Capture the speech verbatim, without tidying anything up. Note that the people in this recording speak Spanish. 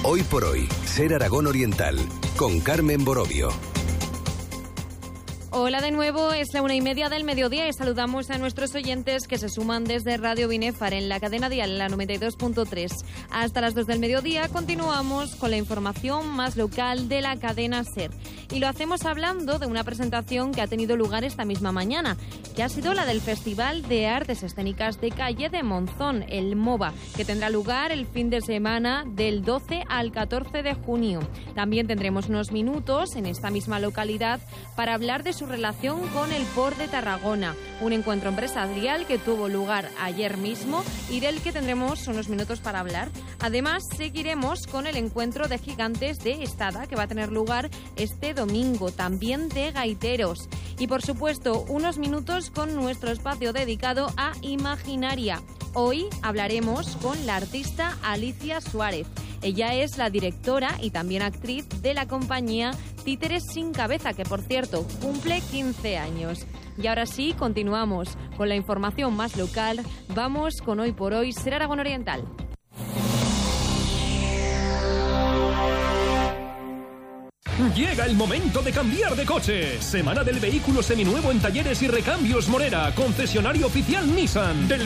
Hoy por hoy, Ser Aragón Oriental, con Carmen Borovio. Hola de nuevo, es la una y media del mediodía y saludamos a nuestros oyentes que se suman desde Radio Binefar en la cadena dial, la noventa y dos punto tres. Hasta las dos del mediodía continuamos con la información más local de la cadena SER. Y lo hacemos hablando de una presentación que ha tenido lugar esta misma mañana, que ha sido la del Festival de Artes Escénicas de Calle de Monzón, el MOBA, que tendrá lugar el fin de semana del doce al catorce de junio. También tendremos unos minutos en esta misma localidad para hablar de su relación con el Port de Tarragona, un encuentro empresarial que tuvo lugar ayer mismo y del que tendremos unos minutos para hablar. Además, seguiremos con el encuentro de gigantes de Estada, que va a tener lugar este domingo, también de gaiteros. Y por supuesto, unos minutos con nuestro espacio dedicado a Imaginaria. Hoy hablaremos con la artista Alicia Suárez. Ella es la directora y también actriz de la compañía Títeres Sin Cabeza, que por cierto cumple quince años. Y ahora sí, continuamos con la información más local. Vamos con Hoy por Hoy, Ser Aragón Oriental. Llega el momento de cambiar de coche. Semana del vehículo seminuevo en Talleres y Recambios Morera, concesionario oficial Nissan. Del